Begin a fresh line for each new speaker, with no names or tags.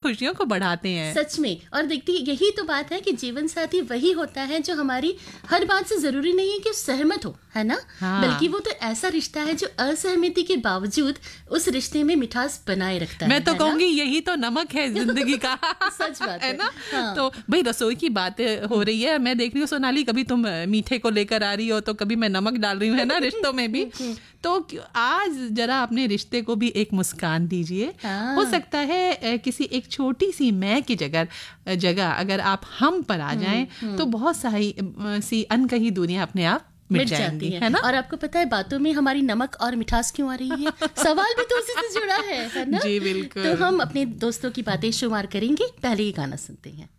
खुशियों को बढ़ाते हैं।
सच में। और देखती यही तो बात है कि जीवन साथी वही होता है जो हमारी हर बात से जरूरी नहीं है कि सहमत हो, है ना?
हाँ।
बल्कि वो तो ऐसा रिश्ता है जो असहमति के बावजूद उस रिश्ते में मिठास बनाए रखता है।
मैं तो कहूंगी यही तो नमक है जिंदगी का।
सच बात है
ना?
हाँ।
तो भाई रसोई की बात हो रही है, मैं देख रही हूँ सोनाली, कभी तुम मीठे को लेकर आ रही हो तो कभी मैं नमक डाल रही हूँ, है ना, रिश्तों में भी। तो आज जरा अपने रिश्ते को भी एक मुस्कान दीजिए।
हाँ।
हो सकता है किसी एक छोटी सी मैं की जगह अगर आप हम पर आ जाएं तो बहुत सी अनकही दूरियां अपने आप मिट जाती है ना?
और आपको पता है बातों में हमारी नमक और मिठास क्यों आ रही है? सवाल भी तो उसी से जुड़ा है ना?
जी बिल्कुल।
तो हम अपने दोस्तों की बातें शुमार करेंगे, पहले ही गाना सुनते हैं।